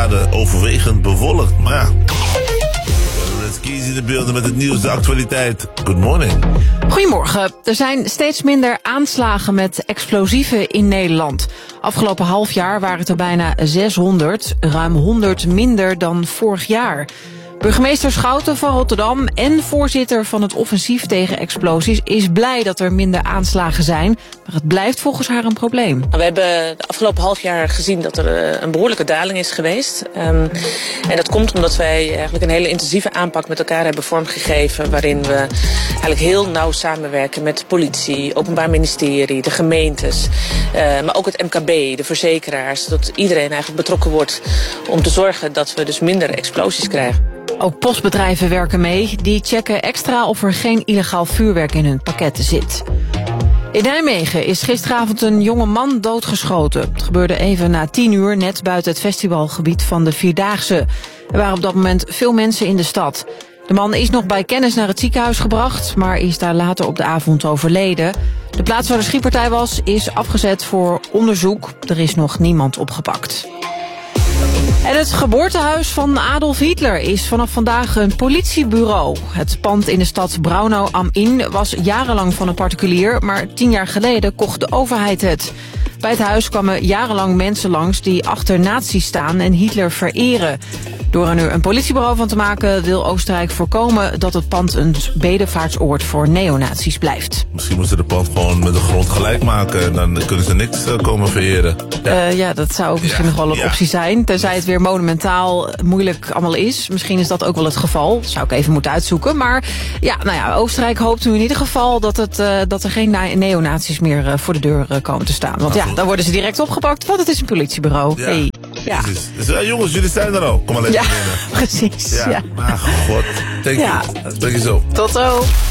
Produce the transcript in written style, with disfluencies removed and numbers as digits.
graden, overwegend bewolkt. Maar ja, Let's Keys in de beelden met het nieuws, de actualiteit. Good morning. Goedemorgen. Er zijn steeds minder aanslagen met explosieven in Nederland. Afgelopen half jaar waren het er bijna 600, ruim 100 minder dan vorig jaar. Burgemeester Schouten van Rotterdam en voorzitter van het offensief tegen explosies is blij dat er minder aanslagen zijn. Maar het blijft volgens haar een probleem. We hebben de afgelopen half jaar gezien dat er een behoorlijke daling is geweest. En dat komt omdat wij eigenlijk een hele intensieve aanpak met elkaar hebben vormgegeven. Waarin we eigenlijk heel nauw samenwerken met de politie, Openbaar Ministerie, de gemeentes. Maar ook het MKB, de verzekeraars. Zodat iedereen eigenlijk betrokken wordt om te zorgen dat we dus minder explosies krijgen. Ook postbedrijven werken mee. Die checken extra of er geen illegaal vuurwerk in hun pakketten zit. In Nijmegen is gisteravond een jonge man doodgeschoten. Het gebeurde even na 10:00 net buiten het festivalgebied van de Vierdaagse. Er waren op dat moment veel mensen in de stad. De man is nog bij kennis naar het ziekenhuis gebracht, maar is daar later op de avond overleden. De plaats waar de schietpartij was is afgezet voor onderzoek. Er is nog niemand opgepakt. En het geboortehuis van Adolf Hitler is vanaf vandaag een politiebureau. Het pand in de stad Braunau am Inn was jarenlang van een particulier, maar 10 jaar geleden kocht de overheid het. Bij het huis kwamen jarenlang mensen langs die achter nazi's staan en Hitler vereren. Door er nu een politiebureau van te maken wil Oostenrijk voorkomen dat het pand een bedevaartsoord voor neonazi's blijft. Misschien moeten ze de pand gewoon met de grond gelijk maken en dan kunnen ze niks komen vereren. Ja, dat zou ook misschien nog wel een optie zijn. Tenzij het weer monumentaal moeilijk allemaal is. Misschien is dat ook wel het geval. Dat zou ik even moeten uitzoeken. Maar ja, Oostenrijk hoopt nu in ieder geval dat er geen neonazi's meer voor de deur komen te staan. Want dan worden ze direct opgepakt, want het is een politiebureau. Ja. Hey. Ja. Dus, jongens, jullie zijn er al. Kom maar lekker binnen. Precies. Ja. Maar god, denk je zo. Tot zo.